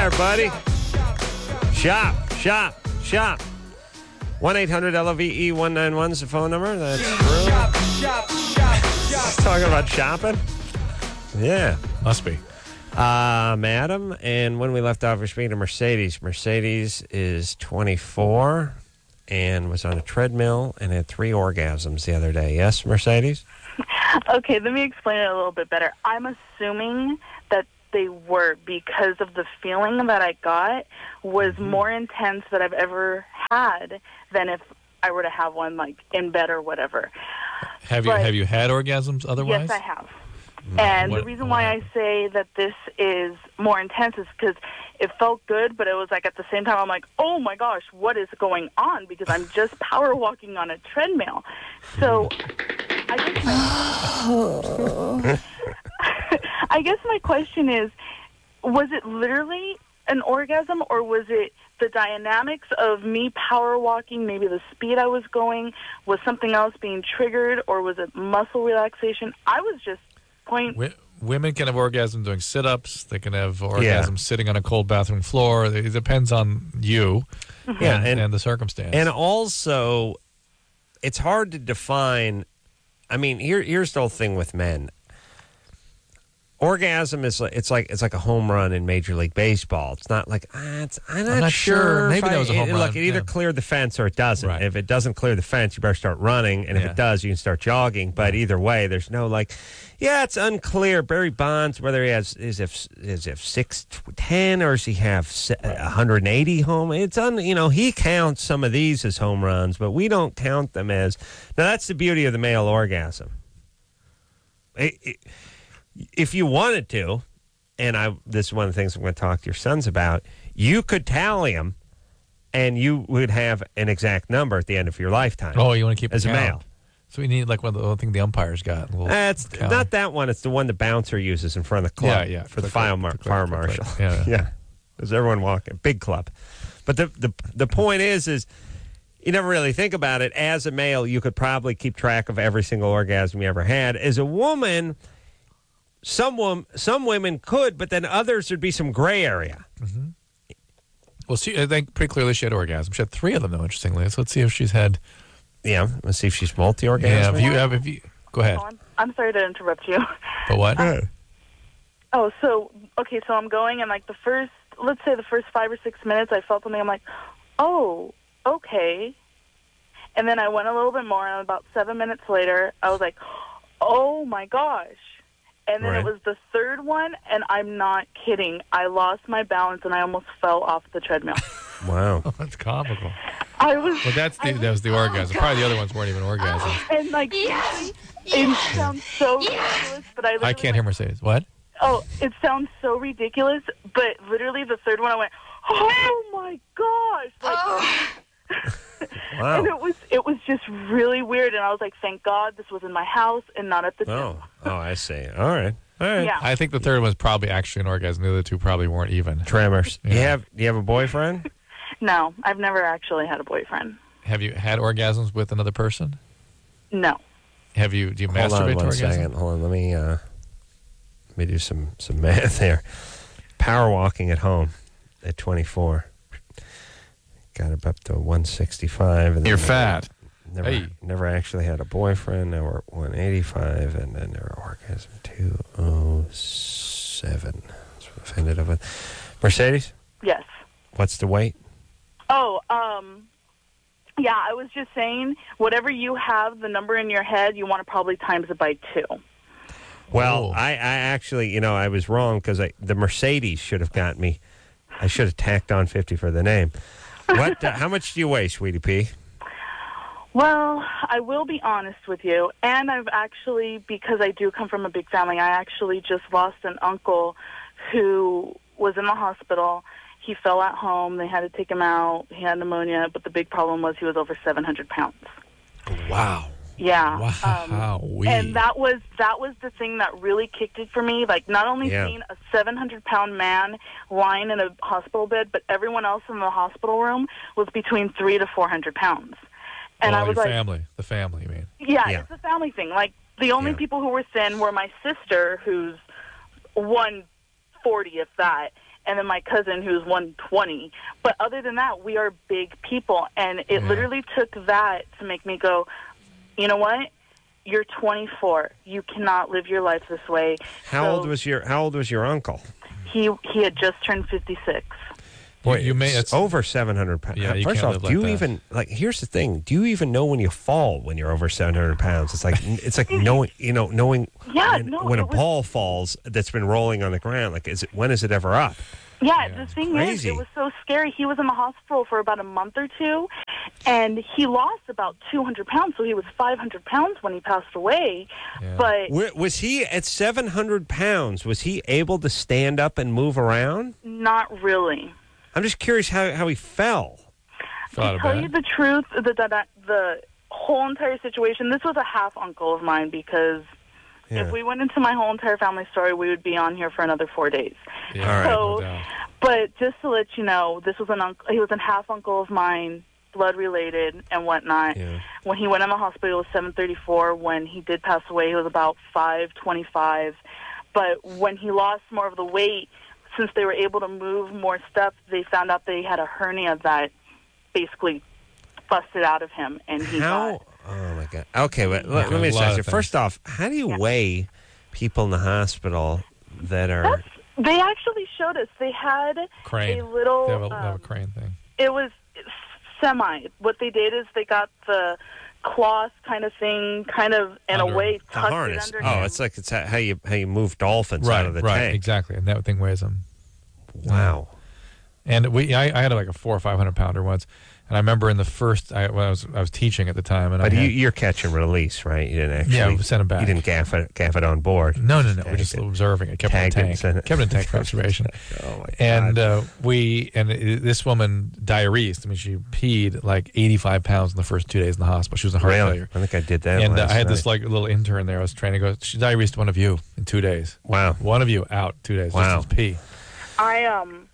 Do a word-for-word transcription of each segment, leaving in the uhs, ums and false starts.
there, buddy. Shop, shop, shop. one eight hundred L O V E one nine one is the phone number. That's true. Shop, shop, shop, shop. Talking about shopping? Yeah. Must be. Um, Adam, and when we left off, we're speaking to Mercedes. Mercedes is twenty-four and was on a treadmill and had three orgasms the other day. Yes, Mercedes? Okay, let me explain it a little bit better. I'm assuming that they were because of the feeling that I got was Mm-hmm. more intense that I've ever had than if I were to have one like in bed or whatever. Have you But- have you had orgasms otherwise? Yes, I have. And What- the reason what why I happened? say that this is more intense is because it felt good, but it was like at the same time I'm like, oh my gosh, what is going on? Because I'm just power walking on a treadmill. So I guess my, I guess my question is, was it literally an orgasm, or was it the dynamics of me power walking, maybe the speed I was going, was something else being triggered, or was it muscle relaxation? I was just point. Wi- Women can have orgasms doing sit-ups. They can have orgasms sitting on a cold bathroom floor. It depends on you Yeah, and, and, and the circumstance. and also, it's hard to define. I mean, here here's the whole thing with men. Orgasm is like it's like it's like a home run in Major League Baseball. It's not like ah, it's, I'm not, not sure. sure. if Maybe that I- was a home it, run, Look, it either yeah. cleared the fence or it doesn't. Right. If it doesn't clear the fence, you better start running. And if Yeah. it does, you can start jogging. But either way, there's no like, yeah, it's unclear. Barry Bonds, whether he has is if is if six ten or does he have se- one hundred eighty home? It's un, you know he counts some of these as home runs, but we don't count them as. Now that's the beauty of the male orgasm. It- it- if you wanted to. And I, this is one of the things I'm going to talk to your sons about. You could tally them, and you would have an exact number at the end of your lifetime. oh, you want to keep as a count. male. So we need like one of the one thing the umpires got. We'll That's count. not that one. It's the one the bouncer uses in front of the club. Yeah, yeah. For the Click, fire, click, mar- click, fire click, click, marshal. click. Yeah, yeah. yeah. There's everyone walking. Big club. But the, the the point is, is you never really think about it. As a male, you could probably keep track of every single orgasm you ever had. As a woman, some wom- some women could, but then others there'd be some gray area. Well, she, I think pretty clearly she had orgasm. She had three of them, though. Interestingly, so let's see if she's had. Yeah, let's see if she's multi-orgasmic. Yeah, if you have, if you go ahead. Oh, I'm, I'm sorry to interrupt you. But what? Oh, so, okay, so I'm going, and like the first, let's say the first five or six minutes, I felt something, I'm like, oh, okay. And then I went a little bit more, and about seven minutes later, I was like, oh my gosh. And then Right. it was the third one, and I'm not kidding. I lost my balance, and I almost fell off the treadmill. Wow. That's comical. I was, Well, that's the I that was the orgasm. Probably the other ones weren't even orgasms. and like, it sounds so ridiculous, but I I literally can't hear Mercedes. What? Oh, it sounds so ridiculous, but literally the third one I went, oh my gosh. Like, Wow. and it was it was just really weird, and I was like, thank God this was in my house and not at the gym. Oh, oh, I see. All right, all right. Yeah. I think the third one was probably actually an orgasm. The other two probably weren't even. Tremors. You Yeah. have? Do you have a boyfriend? No, I've never actually had a boyfriend. Have you had orgasms with another person? No. Have you? Do you Hold on masturbate to one orgasm? second. Hold on. Let me uh, let me do some some math here. Power walking at home at twenty-four. Got it up to one sixty-five. And You're then fat. Never, Hey. never actually had a boyfriend. Now we're at one eighty-five, and then there were orgasm two oh seven. That's what I've ended up with. Mercedes, Yes. what's the weight? Oh, um, yeah, I was just saying, whatever you have, the number in your head, you want to probably times it by two. Well, Oh. I, I actually, you know, I was wrong because the Mercedes should have got me. I should have tacked on fifty for the name. What? Uh, how much do you weigh, Sweetie Pea? Well, I will be honest with you, and I've actually, because I do come from a big family, I actually just lost an uncle who was in the hospital. He fell at home. They had to take him out. He had pneumonia, but the big problem was he was over seven hundred pounds. Wow. Yeah. Wow. Um, and that was that was the thing that really kicked it for me. Like, not only Yeah. seeing a seven hundred pound man lying in a hospital bed, but everyone else in the hospital room was between three to four hundred pounds. And oh, I was your like, family. The family, you mean. yeah, Yeah. it's a family thing. Like, the only Yeah. people who were thin were my sister, who's one forty, if that, and then my cousin who's one twenty. But other than that, we are big people, and it Yeah. literally took that to make me go, you know what? You're twenty-four. You cannot live your life this way. How So old was your How old was your uncle? he? He had just turned fifty-six. Boy, you may it's it's over seven hundred pounds. Yeah, you First can't off, live do like you that. even like? Here's the thing: do you even know when you fall when you're over seven hundred pounds? It's like it's like knowing you know knowing Yeah, when, no, when a it was- ball falls that's been rolling on the ground. Like, is it when is it ever up? Yeah, Yeah, the it's thing crazy. is, it was so scary. He was in the hospital for about a month or two, and he lost about two hundred pounds, so he was five hundred pounds when he passed away. Yeah. But Where, was he at seven hundred pounds? Was he able to stand up and move around? not really. I'm just curious how, how he fell. fell out To of tell bed. you the truth, the, the, the whole entire situation, this was a half uncle of mine because Yeah. if we went into my whole entire family story, we would be on here for another four days. Yeah, All right. no So, doubt. but just to let you know, this was an uncle. He was a half uncle of mine, blood related and whatnot. Yeah. When he went in the hospital, it was seven thirty-four. When he did pass away, he was about five twenty-five. But when he lost more of the weight, since they were able to move more stuff, they found out they had a hernia that basically busted out of him, and he How? got. Oh my God. Okay, but let, Okay, let me a just lot ask of you. things. First off, how do you Yeah. weigh people in the hospital that are? That's, they actually showed us. They had Crane. a little. They have a, they have a um, crane thing. It was semi. What they did is they got the cloth kind of thing, kind of in Under a way, The tucked harness. it under Oh, him. it's like it's how you how you move dolphins Right, out of the right, tank. exactly. And that thing weighs them. Wow. And we, I, I had like a four or five hundred pounder once, and I remember in the first, I, when I was, I was teaching at the time, and But I you, had, you're catch and release, right? You didn't actually. Yeah, we sent 'em back. You didn't gaff it, gaff it on board. no, no, no, we're Tagged just it. observing it, kept it in Tagged it and tank, sent it. kept it in tank for observation. Oh my And God. uh, we, and it, this woman diarrheased. I mean, she peed like eighty-five pounds in the first two days in the hospital. She was in heart really? failure. I think I did that. And uh, last I had this night. like little intern there. I was training to go. She diarrheased one of you in two days. Wow. One of you out two days. Wow. Just as pee. I um.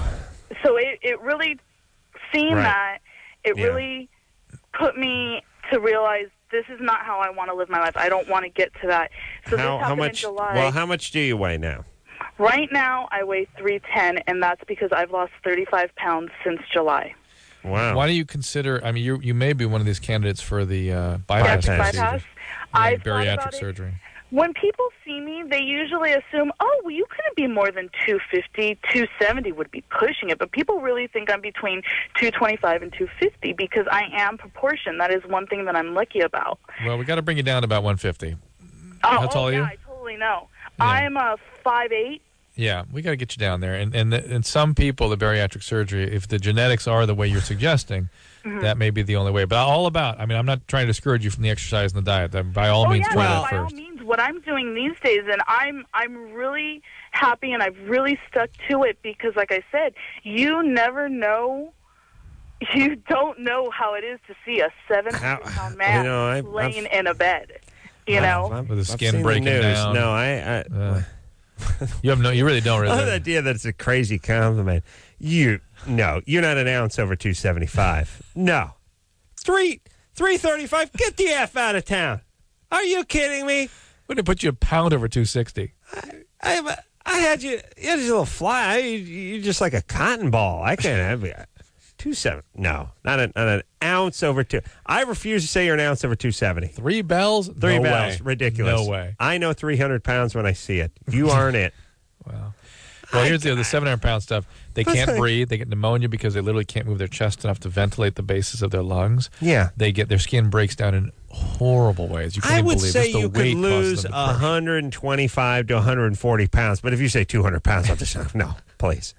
So it it really seeing Right. that it Yeah. really put me to realize this is not how I want to live my life. I don't want to get to that. So how this how happened much? in July. Well, how much do you weigh now? Right now, I weigh three ten, and that's because I've lost thirty-five pounds since July. Wow. Why do you consider? I mean, you you may be one of these candidates for the uh, Bypass. bypass, Bypass. procedure. I've Yeah, thought bariatric about it. surgery. When people see me, they usually assume, oh, well, you couldn't be more than two fifty, two seventy would be pushing it. But people really think I'm between two twenty-five and two fifty because I am proportioned. That is one thing that I'm lucky about. Well, we got to bring you down to about one fifty. Oh, How tall oh, are yeah, you? I totally know. Yeah. I'm a five eight. Yeah, we got to get you down there. And and and some people, the bariatric surgery, if the genetics are the way you're suggesting, Mm-hmm. that may be the only way. But all about. I mean, I'm not trying to discourage you from the exercise and the diet. That by all Oh, means, yeah, try no, that by all first. means, what I'm doing these days, and I'm I'm really happy, and I've really stuck to it because, like I said, you never know. You don't know how it is to see a seven hundred How- pound man you know, I- laying I've- in a bed. You I've- know, I've- With the I've skin seen breaking the news. down. No, I. I Uh, you have no. You really don't. I love the Really. idea that it's a crazy compliment. You no, you're not an ounce over two seventy five. No, three three thirty five. Get the f out of town. Are you kidding me? Wouldn't it put you a pound over two sixty? I I had you. You had a little fly. You, you're just like a cotton ball. I can't have you. Two seven. No, not, a, not an ounce over two. I refuse to say you're an ounce over two seventy. Three bells? Three no bells. way. Ridiculous. No way. I know three hundred pounds when I see it. You aren't it. Wow. Well, here's the the seven hundred pound stuff. They That's can't like- breathe. They get pneumonia because they literally can't move their chest enough to ventilate the bases of their lungs. Yeah. They get their skin breaks down in horrible ways. You can't I even would believe say Just the you could weight causes lose them depression. one hundred twenty-five to one hundred forty pounds, but if you say two hundred pounds, I'll just no, please.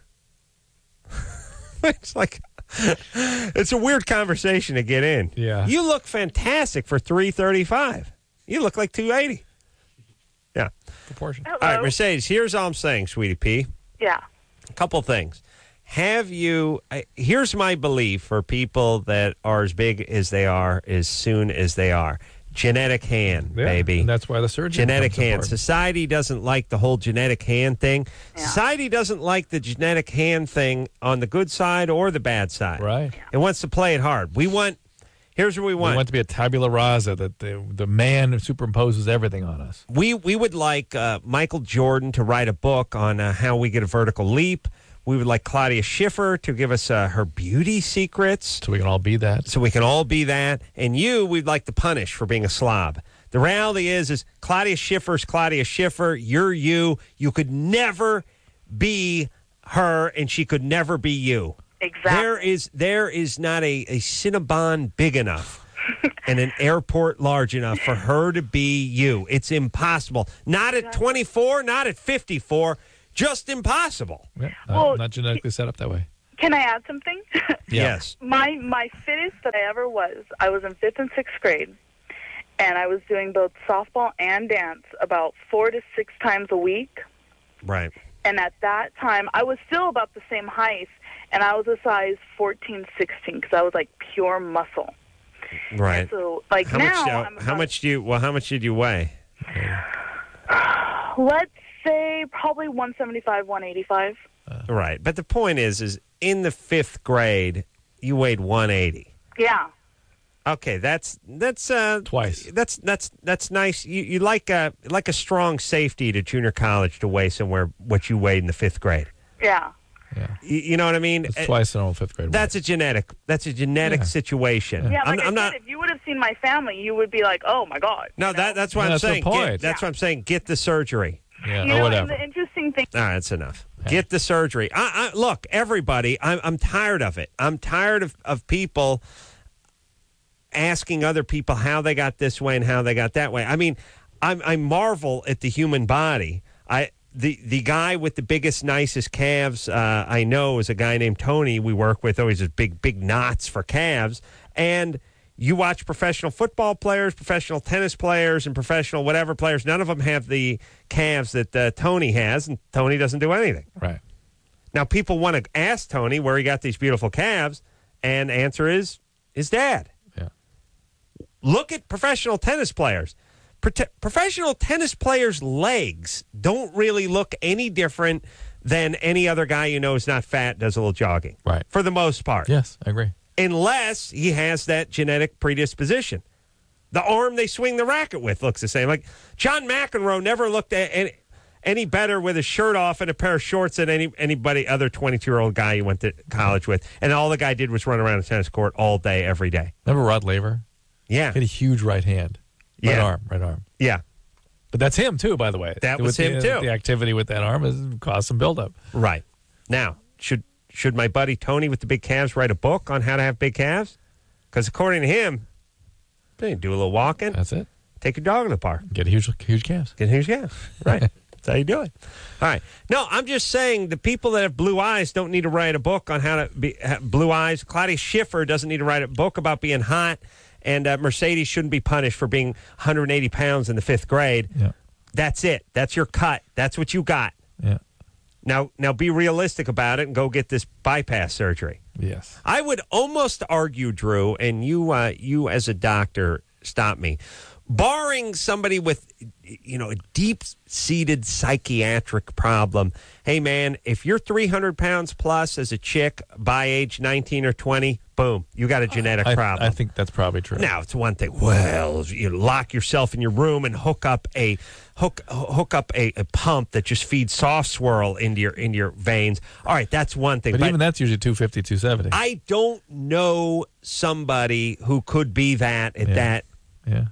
It's like it's a weird conversation to get in. Yeah. You look fantastic for three thirty-five. You look like two eighty. Yeah. Proportion. hello. All right, Mercedes, here's all I'm saying, sweetie P. yeah. A couple things. Have you, uh, here's my belief for people that are as big as they are as soon as they are. Genetic hand, Yeah, baby. and that's why the surgery Genetic becomes hand. important. Society doesn't like the whole genetic hand thing. Yeah. Society doesn't like the genetic hand thing on the good side or the bad side. Right. It wants to play it hard. We want, here's what we We want. want to be a tabula rasa, that the, the man superimposes everything on us. We we would like uh, Michael Jordan to write a book on uh, how we get a vertical leap. We would like Claudia Schiffer to give us uh, her beauty secrets. So we can all be that. So we can all be that. And you, we'd like to punish for being a slob. The reality is, is Claudia Schiffer's Claudia Schiffer. You're you. You could never be her, and she could never be you. Exactly. There is there is not a, a Cinnabon big enough and an airport large enough for her to be you. It's impossible. Not at twenty-four, not at fifty-four. Just impossible. Yeah, Well, not, not genetically set up that way. Can I add something? Yes. my my fittest that I ever was, I was in fifth and sixth grade, and I was doing both softball and dance about four to six times a week. Right. And at that time, I was still about the same height, and I was a size fourteen, sixteen, because I was like pure muscle. Right. So like How now, much? Uh, I'm how about- much do you? Well, how much did you weigh? Let's say probably one seventy-five, one eighty-five. Right. But the point is, is in the fifth grade, you weighed one eighty. Yeah. Okay, that's that's uh, Twice. That's that's that's nice. You you like a like a strong safety to junior college to weigh somewhere what you weighed in the fifth grade. Yeah. Yeah. You, you know what I mean? It's Uh, twice in old fifth grade. That's a genetic. That's a genetic Yeah. situation. Yeah, I'm, like I'm I not. said, if you would have seen my family, you would be like, oh, my God. No, you know? that that's what Yeah, I'm that's the saying. Get- point. that's what I'm saying. Get the surgery. Yeah, You or know, whatever. and the interesting thing, All right, that's enough. Get the surgery. I, I, look, everybody, I'm, I'm tired of it. I'm tired of, of people asking other people how they got this way and how they got that way. I mean, I'm, I marvel at the human body. I the the guy with the biggest, nicest calves uh, I know is a guy named Tony we work with. Always has big, big knots for calves. And you watch professional football players, professional tennis players, and professional whatever players. None of them have the calves that uh, Tony has, and Tony doesn't do anything. Right. Now, people want to ask Tony where he got these beautiful calves, and the answer is his dad. Yeah. Look at professional tennis players. Prote- professional tennis players' legs don't really look any different than any other guy you know is not fat, does a little jogging. Right. For the most part. Yes, I agree. Unless he has that genetic predisposition. The arm they swing the racket with looks the same. Like John McEnroe never looked at any, any better with his shirt off and a pair of shorts than any anybody other twenty-two-year-old guy he went to college with. And all the guy did was run around a tennis court all day, every day. Remember Rod Laver? Yeah. He had a huge right hand. Right Yeah. arm, right arm. Yeah. But that's him, too, by the way. That With was him, the, too. The activity with that arm has caused some buildup. Right. Now, should should my buddy Tony with the big calves write a book on how to have big calves? Because according to him, hey, do a little walking, That's it. take your dog to the park. Get huge, huge calves. Get here's calves. Right. That's how you do it. All right. No, I'm just saying the people that have blue eyes don't need to write a book on how to be have blue eyes. Claudia Schiffer doesn't need to write a book about being hot. And uh, Mercedes shouldn't be punished for being one hundred eighty pounds in the fifth grade. Yeah. That's it. That's your cut. That's what you got. Yeah. Now, now be realistic about it and go get this bypass surgery. Yes. I would almost argue, Drew, and you, uh, you as a doctor, stop me. Barring somebody with, you know, a deep-seated psychiatric problem, hey, man, if you're three hundred pounds plus as a chick by age nineteen or twenty, boom, you got a genetic I, problem. I think that's probably true. Now, it's one thing. Well, you lock yourself in your room and hook up a hook hook up a, a pump that just feeds soft swirl into your into your veins. All right, that's one thing. But, But even that's usually two fifty, two seventy. I don't know somebody who could be that at Yeah. that. Yeah.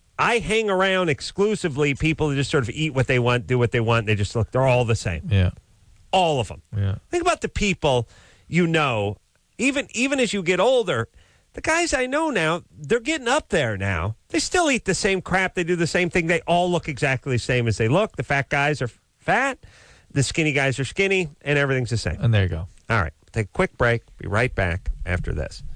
I hang around exclusively people who just sort of eat what they want, do what they want. They just look, they're all the same. Yeah. All of them. Yeah. Think about the people you know, even even as you get older, the guys I know now, they're getting up there now. They still eat the same crap. They do the same thing. They all look exactly the same as they look. The fat guys are fat. The skinny guys are skinny, and everything's the same. And there you go. All right. Take a quick break. Be right back after this.